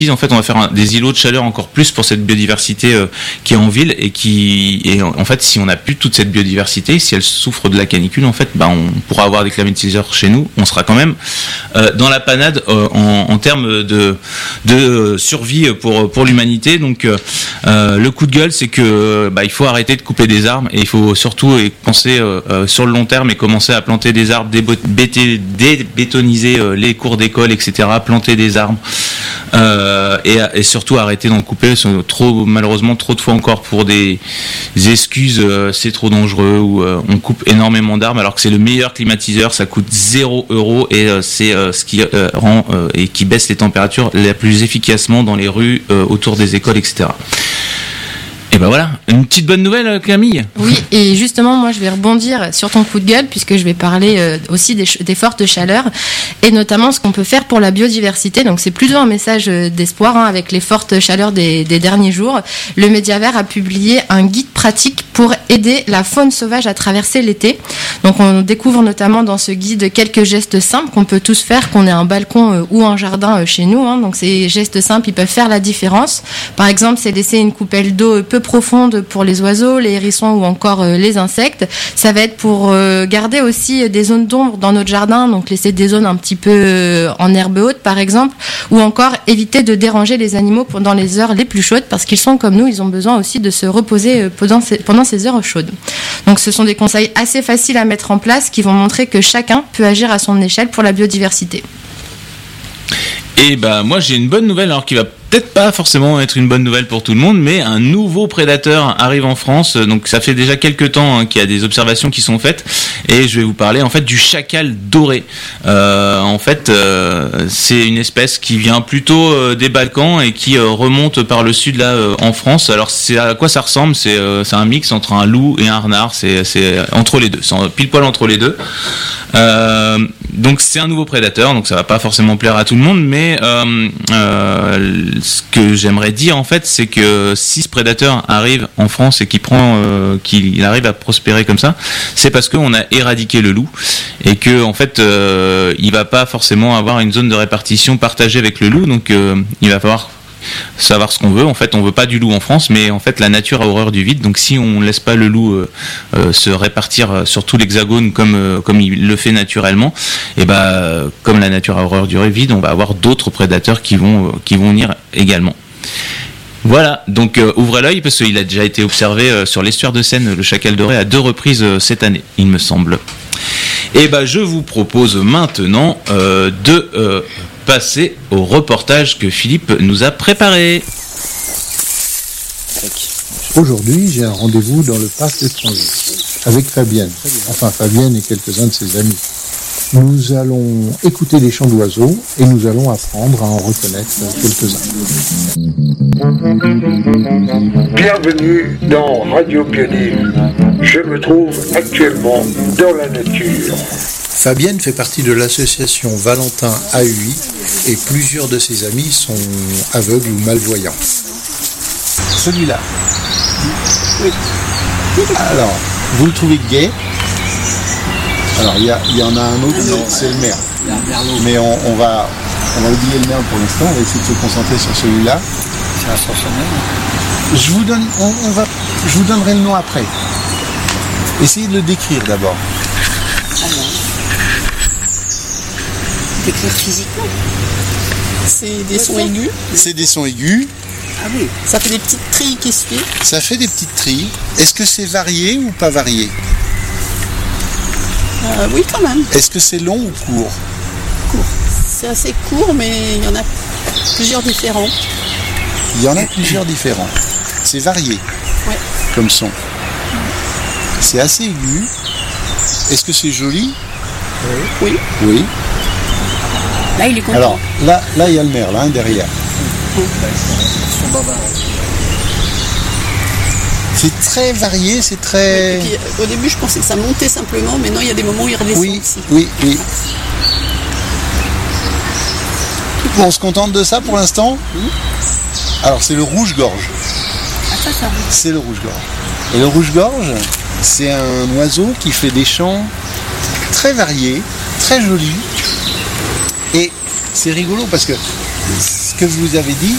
en fait, on va faire des îlots de chaleur encore plus pour cette biodiversité qui est en ville et en fait, si on n'a plus toute cette biodiversité, si elle souffre de la canicule, en fait, on pourra avoir des climatiseurs chez nous, on sera quand même dans la panade en termes de survie pour l'humanité. Donc, le coup de gueule, c'est que il faut arrêter de couper des arbres et il faut surtout penser sur le long terme et commencer à planter des arbres, débétoniser les cours d'école, etc., planter des arbres. Et surtout arrêter d'en couper, malheureusement trop de fois encore pour des excuses, c'est trop dangereux, ou on coupe énormément d'arbres alors que c'est le meilleur climatiseur, ça coûte 0 € et c'est ce qui rend et qui baisse les températures la plus efficacement dans les rues, autour des écoles, etc. Et voilà, une petite bonne nouvelle, Camille. Oui, et justement, moi, je vais rebondir sur ton coup de gueule, puisque je vais parler aussi des fortes chaleurs, et notamment ce qu'on peut faire pour la biodiversité. Donc, c'est plutôt un message d'espoir, avec les fortes chaleurs des derniers jours. Le Mediavert a publié un guide pratique pour aider la faune sauvage à traverser l'été. Donc, on découvre notamment dans ce guide quelques gestes simples qu'on peut tous faire, qu'on ait un balcon ou un jardin chez nous. Donc, ces gestes simples, ils peuvent faire la différence. Par exemple, c'est laisser une coupelle d'eau peu profonde pour les oiseaux, les hérissons ou encore les insectes. Ça va être pour garder aussi des zones d'ombre dans notre jardin, donc laisser des zones un petit peu en herbe haute par exemple, ou encore éviter de déranger les animaux pendant les heures les plus chaudes, parce qu'ils sont comme nous, ils ont besoin aussi de se reposer pendant ces heures chaudes. Donc ce sont des conseils assez faciles à mettre en place qui vont montrer que chacun peut agir à son échelle pour la biodiversité. Et moi j'ai une bonne nouvelle, alors qui va peut-être pas forcément être une bonne nouvelle pour tout le monde, mais un nouveau prédateur arrive en France. Donc ça fait déjà quelques temps qu'il y a des observations qui sont faites, et je vais vous parler en fait du chacal doré. C'est une espèce qui vient plutôt des Balkans et qui remonte par le sud là en France. Alors c'est à quoi ça ressemble? C'est un mix entre un loup et un renard. C'est entre les deux, c'est pile poil entre les deux. Donc c'est un nouveau prédateur, donc ça va pas forcément plaire à tout le monde, mais ce que j'aimerais dire en fait, c'est que si ce prédateur arrive en France et qu'il arrive à prospérer comme ça, c'est parce qu'on a éradiqué le loup, et que en fait il va pas forcément avoir une zone de répartition partagée avec le loup, donc il va falloir savoir ce qu'on veut. En fait, on veut pas du loup en France, mais en fait la nature a horreur du vide, donc si on laisse pas le loup se répartir sur tout l'hexagone comme il le fait naturellement, et comme la nature a horreur du vide, on va avoir d'autres prédateurs qui vont venir également. Voilà, donc ouvrez l'œil, parce qu'il a déjà été observé sur l'estuaire de Seine, le chacal doré, à 2 reprises cette année, il me semble. Et je vous propose maintenant de passer au reportage que Philippe nous a préparé. Aujourd'hui, j'ai un rendez-vous dans le parc étranger avec Fabienne. Enfin, Fabienne et quelques-uns de ses amis. Nous allons écouter les chants d'oiseaux et nous allons apprendre à en reconnaître quelques-uns. Bienvenue dans Radio Pionnier. Je me trouve actuellement dans la nature. Fabienne fait partie de l'association Valentin AUI et plusieurs de ses amis sont aveugles ou malvoyants. Celui-là. Oui. Alors, vous le trouvez gai? Alors, il y en a un autre, c'est le merle. Mais on va oublier le merle pour l'instant, on va essayer de se concentrer sur celui-là. C'est ascensionnel. Je vous donnerai le nom après. Essayez de le décrire d'abord. Décrire physiquement. C'est des sons aigus. C'est des sons aigus. Ah oui. Ça fait des petites trilles qui se suivent. Ça fait des petites trilles. Est-ce que c'est varié ou pas varié? Oui, quand même. Est-ce que c'est long ou court? Court. C'est assez court, mais il y en a plusieurs différents. Il y en a plusieurs différents. C'est varié. Ouais. Comme son. C'est assez aigu. Est-ce que c'est joli? Oui. Oui. Là, il est content. Alors, là, il y a le merle, derrière. C'est très varié, c'est très... Oui, et puis, au début, je pensais que ça montait simplement, mais non, il y a des moments où il redescend aussi. Oui. Bon, on se contente de ça pour l'instant. Alors, c'est le rouge-gorge. Ah, ça. C'est le rouge-gorge. Et le rouge-gorge, c'est un oiseau qui fait des chants très variés, très jolis. Et c'est rigolo parce que ce que je vous avais dit,